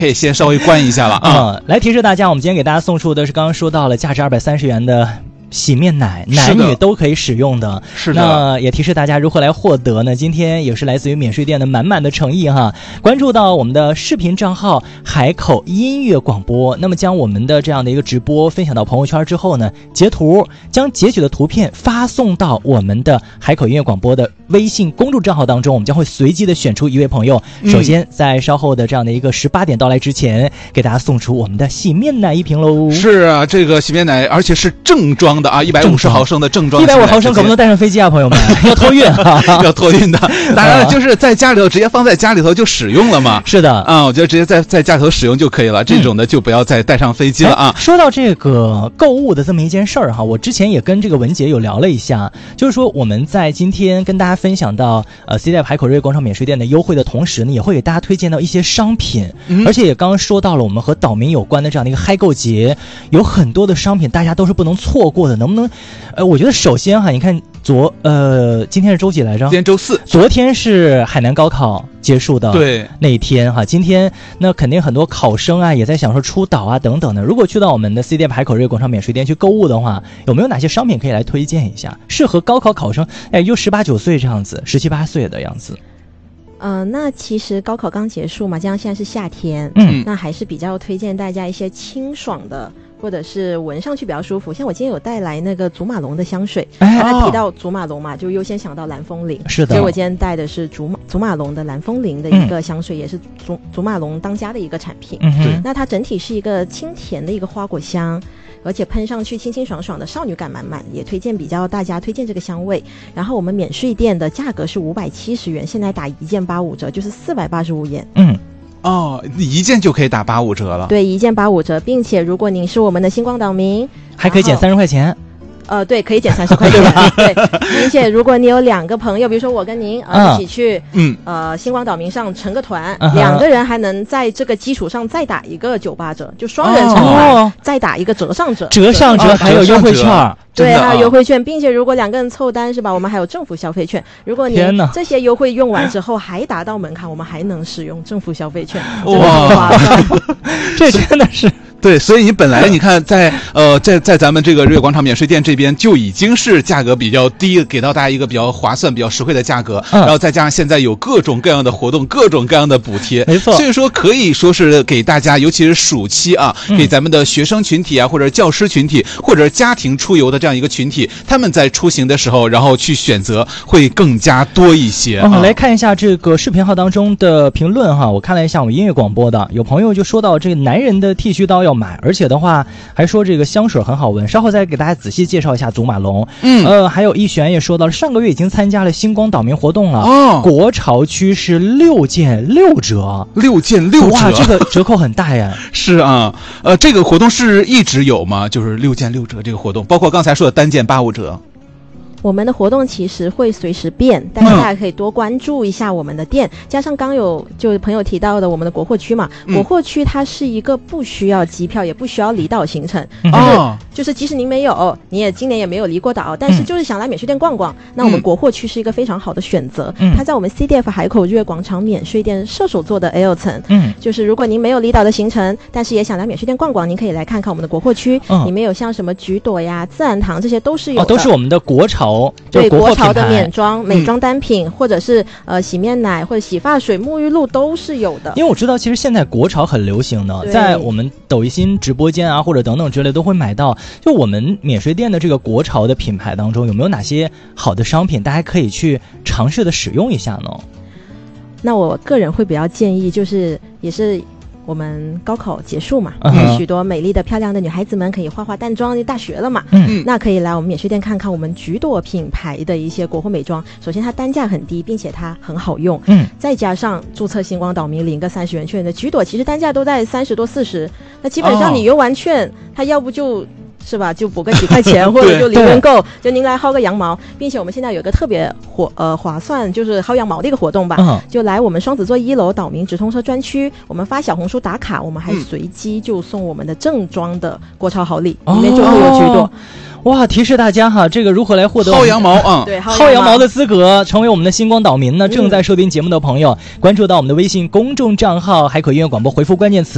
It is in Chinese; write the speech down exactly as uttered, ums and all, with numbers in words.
可以先稍微关一下了啊、 嗯。来提示大家，我们今天给大家送出的是刚刚说到了价值二百三十元的洗面奶，男女都可以使用的。 是的。 那也提示大家如何来获得呢？今天也是来自于免税店的满满的诚意哈。关注到我们的视频账号海口音乐广播，那么将我们的这样的一个直播分享到朋友圈之后呢，截图将截取的图片发送到我们的海口音乐广播的微信公众账号当中，我们将会随机的选出一位朋友，首先在稍后的这样的一个十八点到来之前，给大家送出我们的洗面奶一瓶喽。 是啊，这个洗面奶而且是正装的啊，一百五十毫升的正装， 一百五毫升可不能带上飞机啊，朋友们，要托运啊， 要托运的。当然了，就是在家里头直接放在家里头就使用了嘛。 是的啊，我觉得直接在在家里头使用就可以了。这种的就不要再带上飞机了啊。 说到这个购物的这么一件事儿哈，我之前也跟这个文杰有聊了一下，就是说我们在今天跟大家分享到呃 C D F 海口瑞广场免税店的优惠的同时呢，也会给大家推荐到一些商品，嗯、而且也刚刚说到了我们和岛民有关的这样的一个嗨购节，有很多的商品大家都是不能错过的，能不能？呃，我觉得首先哈，你看昨呃，今天是周几来着？ 今天周四。 昨天是海南高考结束的对那一天哈，今天那肯定很多考生啊也在想说出岛啊等等的。如果去到我们的 C D F 海口瑞广场免税店去购物的话，有没有哪些商品可以来推荐一下，适合高考考生？哎，就十八九岁这样子，十七八岁的样子。 呃，那其实高考刚结束嘛，加上现在是夏天， 嗯， 那还是比较推荐大家一些清爽的，或者是闻上去比较舒服。像我今天有带来那个祖马龙的香水， 哎， 他提到祖马龙嘛，就优先想到蓝风铃， 是的。 所以我今天带的是祖马祖马龙的蓝风铃的一个香水，嗯、也是祖祖马龙当家的一个产品。 嗯哼， 那它整体是一个清甜的一个花果香。而且喷上去清清爽爽的，少女感满满，也推荐比较大家推荐这个香味。然后我们免税店的价格是五百七十元，现在打一件八五折，就是四百八十五元。 嗯， 哦，一件就可以打八五折了。 对，一件八五折，并且如果您是我们的星光岛民， 还可以减三十块钱。 呃，对，可以减三十块钱。对，并且如果你有两个朋友，比如说我跟您呃、嗯、一起去， 嗯， 呃，星光岛民上成个团， 嗯、 两个人还能在这个基础上再打一个九八折，就双人成团、哦、再打一个折上折， 折上折还有优惠券。哦、 对，还有优惠券，并且如果两个人凑单是吧，我们还有政府消费券。如果你这些优惠用完之后还达到门槛，我们还能使用政府消费券。哇， 这真的是。 对，所以你本来你看在呃在在咱们这个日月广场免税店这边就已经是价格比较低，给到大家一个比较划算、比较实惠的价格，嗯、然后再加上现在有各种各样的活动、各种各样的补贴， 没错。 所以说可以说是给大家，尤其是暑期啊，嗯、给咱们的学生群体啊，或者教师群体，或者家庭出游的这样一个群体，他们在出行的时候，然后去选择会更加多一些。 嗯、 啊、 来看一下这个视频号当中的评论哈，我看了一下我们音乐广播的，有朋友就说到这个男人的剃须刀要买，而且的话。还说这个香水很好闻，稍后再给大家仔细介绍一下祖马龙。 嗯， 呃，还有一璇也说到了，上个月已经参加了星光岛民活动了。 哦， 国潮区是六件六折， 六件六折， 哇，这个折扣很大呀。 是啊，呃，这个活动是一直有吗？就是六件六折这个活动，包括刚才说的单件八五折。 我们的活动其实会随时变，但是大家可以多关注一下我们的店。嗯、加上刚有就朋友提到的我们的国货区嘛，嗯、国货区它是一个不需要机票，也不需要离岛行程， 嗯、 就是、哦、就是即使您没有，你也今年也没有离过岛，但是就是想来免税店逛逛，嗯、那我们国货区是一个非常好的选择。嗯、它在我们 C D F 海口日月广场免税店射手座的 L 层。 嗯， 就是如果您没有离岛的行程，但是也想来免税店逛逛，您可以来看看我们的国货区，嗯、里面有像什么菊朵呀、自然堂这些都是有的， 哦，都是我们的国潮。 对国潮的免妆、美妆单品，嗯、或者是呃洗面奶或者洗发水、沐浴露都是有的。 因为我知道，其实现在国潮很流行的，在我们抖音直播间啊，或者等等之类都会买到。就我们免税店的这个国潮的品牌当中，有没有哪些好的商品，大家可以去尝试的使用一下呢？ 那我个人会比较建议，就是也是。我们高考结束嘛，有、 uh-huh. 许多美丽的漂亮的女孩子们可以化化淡妆，大学了嘛， 嗯， 那可以来我们免税店看看我们菊朵品牌的一些国货美妆。首先它单价很低，并且它很好用， 嗯， 再加上注册星光岛民领个三十元券的菊朵，其实单价都在三十多四十，那基本上你邮完券，哦、它要不就是吧，就补个几块钱，或者就零元购，就您来薅个羊毛，并且我们现在有一个特别火呃划算，就是薅羊毛的一个活动吧， 嗯、 就来我们双子座一楼岛民直通车专区，我们发小红书打卡，我们还随机就送我们的正装的国潮好礼， 哦、 里面就会有菊朵。 哇！提示大家哈，这个如何来获得薅羊毛啊？ 对， 薅羊毛的资格，成为我们的星光岛民呢？正在收听节目的朋友，嗯、关注到我们的微信公众账号“海口音乐广播”，回复关键词。